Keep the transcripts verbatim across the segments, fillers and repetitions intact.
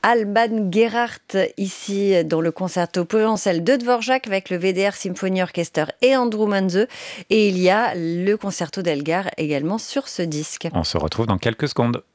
Alban Gerhardt, ici dans le concerto violoncelle de Dvorak avec le V D R Symphony Orchestra et Andrew Manze. Et il y a le concerto d'Elgar également sur ce disque. On se retrouve dans quelques secondes.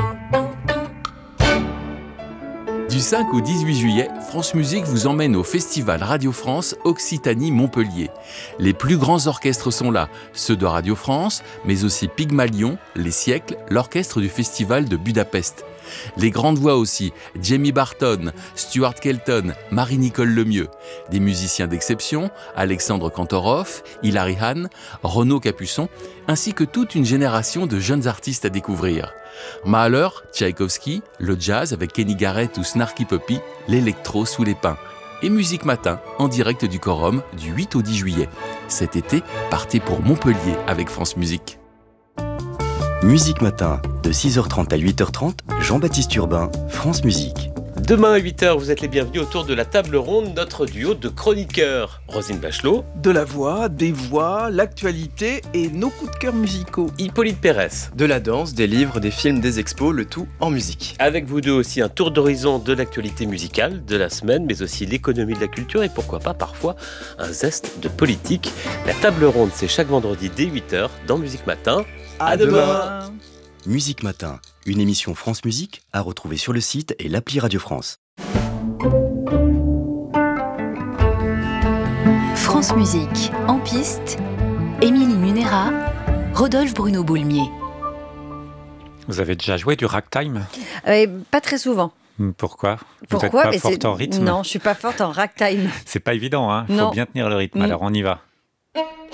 Du cinq au dix-huit juillet, France Musique vous emmène au Festival Radio France Occitanie-Montpellier. Les plus grands orchestres sont là, ceux de Radio France, mais aussi Pygmalion, Les Siècles, l'orchestre du Festival de Budapest. Les grandes voix aussi, Jamie Barton, Stuart Kelton, Marie-Nicole Lemieux. Des musiciens d'exception, Alexandre Kantorov, Hilary Hahn, Renaud Capuçon, ainsi que toute une génération de jeunes artistes à découvrir. Mahler, Tchaïkovski, le jazz avec Kenny Garrett ou Snarky Puppy, l'électro sous les pins. Et Musique Matin, en direct du Quorum, du huit au dix juillet. Cet été, partez pour Montpellier avec France Musique. Musique Matin, de six heures trente à huit heures trente, Jean-Baptiste Urbain, France Musique. Demain à huit heures, vous êtes les bienvenus autour de la table ronde, notre duo de chroniqueurs. Rosine Bachelot. De la voix, des voix, l'actualité et nos coups de cœur musicaux. Hippolyte Pérez. De la danse, des livres, des films, des expos, le tout en musique. Avec vous deux aussi un tour d'horizon de l'actualité musicale de la semaine, mais aussi l'économie de la culture et pourquoi pas parfois un zeste de politique. La table ronde, c'est chaque vendredi dès huit heures dans Musique Matin. À, à demain. demain. Musique Matin, une émission France Musique à retrouver sur le site et l'appli Radio France. France Musique, en piste, Émilie Munera, Rodolphe Bruno Boulmier. Vous avez déjà joué du ragtime ? euh, Pas très souvent. Pourquoi ? Vous Pourquoi n'êtes pas Mais forte c'est... en rythme ? Non, je ne suis pas forte en ragtime. C'est pas évident, hein ? Il faut Non. bien tenir le rythme, Mm. alors on y va.